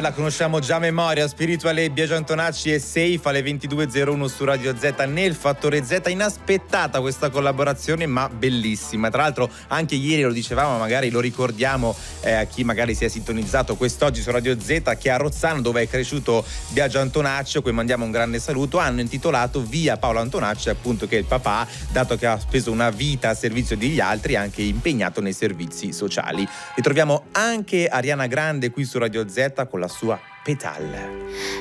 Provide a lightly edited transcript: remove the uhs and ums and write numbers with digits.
la conosciamo già a memoria. Spirituale, Biagio Antonacci e Safe alle 22.01 su Radio Z nel Fattore Z. Inaspettata questa collaborazione, ma bellissima. Tra l'altro anche ieri lo dicevamo, magari lo ricordiamo a chi magari si è sintonizzato quest'oggi su Radio Z, che a Rozzano, dove è cresciuto Biagio Antonacci, a cui mandiamo un grande saluto, hanno intitolato Via Paolo Antonacci, appunto, che il papà, dato che ha speso una vita a servizio degli altri, è anche impegnato nei servizi sociali. Ritroviamo anche Ariana Grande qui su Radio Z con la sua Pétale.